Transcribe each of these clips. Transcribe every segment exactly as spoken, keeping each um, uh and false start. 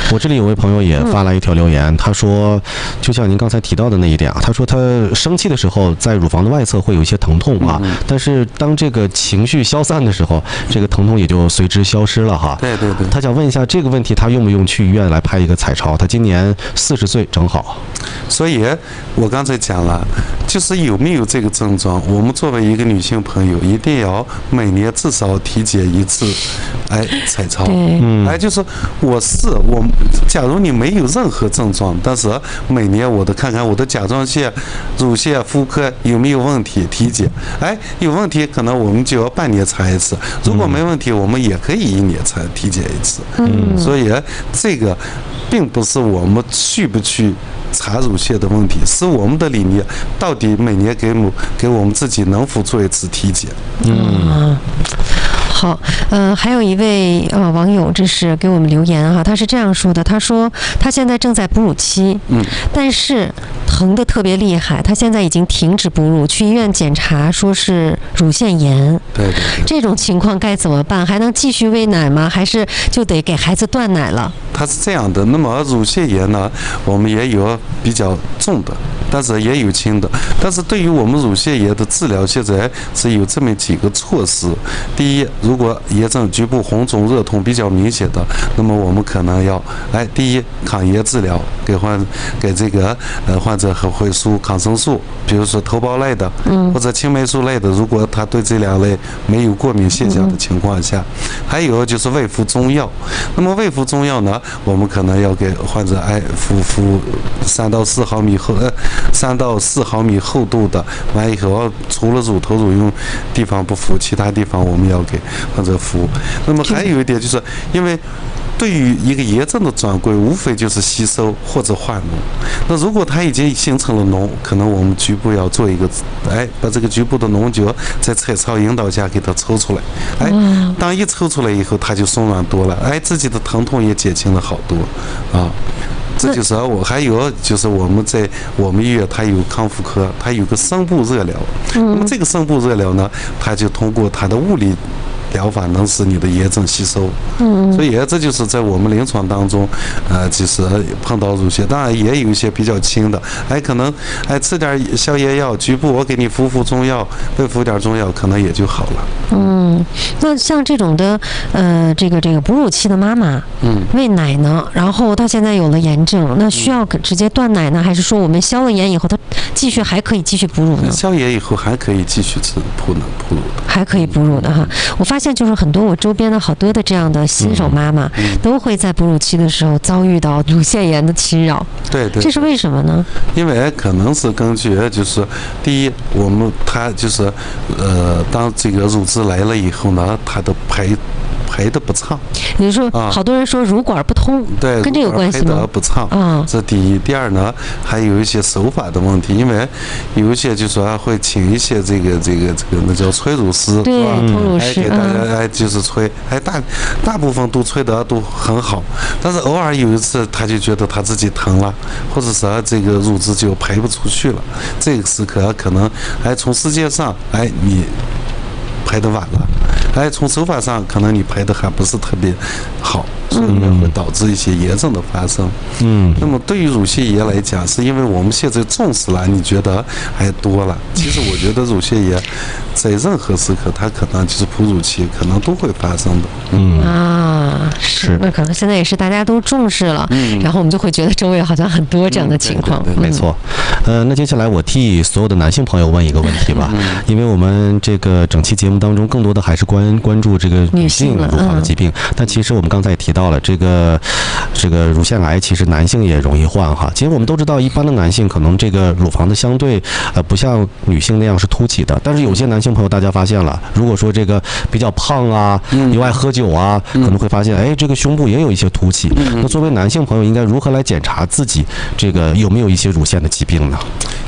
我这里有位朋友也发来一条留言，他说，就像您刚才提到的那一点啊，他说他生气的时候，在乳房的外侧会有一些疼痛啊，但是当这个情绪消散的时候，这个疼痛也就随之消失了哈。 对对对。 他想问一下这个问题，他用不用去医院来拍一个彩超？他今年四十岁正好。 所以，我刚才讲了，就是有没有这个症状，我们作为一个女性朋友，一定要每年至少体检一次，哎，彩超。 嗯。 哎，就是我是我，假如你没有任何症状，但是每年我都看看我的甲状腺、乳腺、妇科有没有问题，体检。哎，有问题可能我们就要半年查一次，如果没问题，我们也可以一年查体检一次。嗯。所以这个并不是我们去不去查乳腺的问题，是我们的理念到底每年给我给我们自己能否做一次体检。 嗯。好，呃，还有一位呃网友，这是给我们留言哈，他是这样说的，他说他现在正在哺乳期，嗯，但是疼得特别厉害，他现在已经停止哺乳，去医院检查说是乳腺炎。 对对对。 这种情况该怎么办？还能继续喂奶吗？还是就得给孩子断奶了？ 它是这样的，那么乳腺炎呢，我们也有比较重的，但是也有轻的。但是对于我们乳腺炎的治疗，现在是有这么几个措施。第一，如果炎症局部红肿热痛比较明显的，那么我们可能要哎，第一抗炎治疗，给患给这个呃患者和会输抗生素，比如说头孢类的，嗯，或者青霉素类的，如果他对这两类没有过敏现象的情况下，还有就是喂服中药。那么喂服中药呢，我们可能要给患者哎服服三到四毫米厚呃三到四毫米厚度的，完以后除了乳头乳晕地方不服，其他地方我们要给患者服。那么还有一点就是，因为对于一个炎症的转归，无非就是吸收或者化脓。那如果它已经形成了脓，可能我们局部要做一个，哎，把这个局部的脓就在彩超引导下给它抽出来。哎，当一抽出来以后，它就松软多了，哎，自己的疼痛也减轻了好多，啊。这就是我还有就是我们在我们医院它有康复科，它有个声部热疗。那么这个声部热疗呢，它就通过它的物理疗法能使你的炎症吸收。嗯，所以这就是在我们临床当中，呃，就是碰到乳腺，当然也有一些比较轻的，哎，可能哎吃点消炎药，局部我给你服服中药，喂服点中药，可能也就好了。 嗯，那像这种的，呃，这个这个哺乳期的妈妈，嗯，喂奶呢，然后她现在有了炎症，那需要直接断奶呢，还是说我们消了炎以后，她继续还可以继续哺乳呢？ 消炎以后还可以继续吃哺乳哺乳的， 还可以哺乳的哈。我发现就是很多我周边的好多的这样的新手妈妈，嗯、都会在哺乳期的时候遭遇到乳腺炎的侵扰。 对对， 这是为什么呢？ 因为可能是根据就是第一，我们它就是呃，当这个乳汁来了以后呢，它的排排的不畅。 也就是说，啊、好多人说乳管不通， 对， 跟这有关系吗？ 排的不畅啊，这第一。第二呢，还有一些手法的问题，因为有一些就说会请一些这个这个这个那叫催乳师， 对，催乳师，哎，给大家哎就是催，哎大大部分都催得都很好，但是偶尔有一次他就觉得他自己疼了，或者是这个乳汁就排不出去了，这个时刻可能哎从时间上哎你排得晚了。哎，从手法上可能你排的还不是特别好，所以会导致一些炎症的发生。嗯，那么对于乳腺炎来讲，是因为我们现在重视了，你觉得还多了。其实我觉得乳腺炎在任何时刻，它可能就是哺乳期，可能都会发生的。 嗯啊，是，那可能现在也是大家都重视了，嗯，然后我们就会觉得周围好像很多这样的情况。 嗯、对对对没错。呃，那接下来我替所有的男性朋友问一个问题吧，嗯、因为我们这个整期节目当中，更多的还是关关注这个女性乳房的疾病，嗯、但其实我们刚才也提到了，这个这个乳腺癌，其实男性也容易患哈。其实我们都知道，一般的男性可能这个乳房的相对呃不像女性那样是凸起的，但是有些男性朋友大家发现了，如果说这个比较胖啊，又爱喝酒啊，可能会发现哎这个胸部也有一些凸起。那作为男性朋友，应该如何来检查自己这个有没有一些乳腺的疾病呢？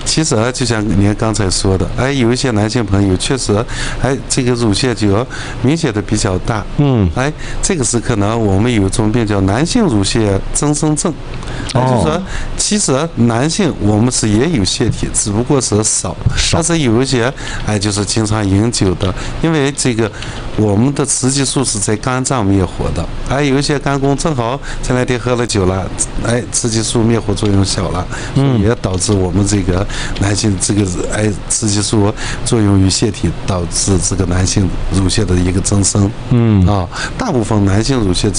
其实啊，就像您刚才说的，哎，有一些男性朋友确实，哎，这个乳腺就明显的比较大， 嗯， 哎，这个是可能我们有一种病叫男性乳腺增生症，哎，就是说，其实男性我们是也有腺体，只不过是少，但是有一些哎，就是经常饮酒的，因为这个我们的雌激素是在肝脏灭火的，哎，有一些肝功正好前两天喝了酒了，哎，雌激素灭火作用小了，所以也导致我们这个男性这个哎雌激素作用于腺体，导致这个男性乳腺的一个增生。嗯啊，大部分男性乳腺